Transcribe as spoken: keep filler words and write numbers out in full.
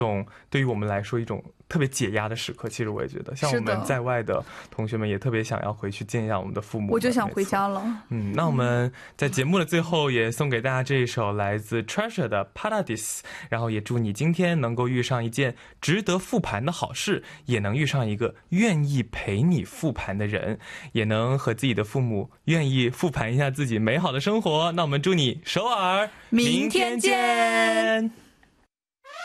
种对于我们来说一种特别解压的时刻。其实我也觉得像我们在外的同学们也特别想要回去见一下我们的父母。 我就想回家了。 嗯，那我们在节目的最后也送给大家这一首来自 Treasure 的 Paradise， 然后也祝你今天能够遇上一件值得复盘的好事，也能遇上一个愿意陪你复盘的人，也能和自己的父母愿意复盘一下自己美好的生活。那我们祝你首尔明天见。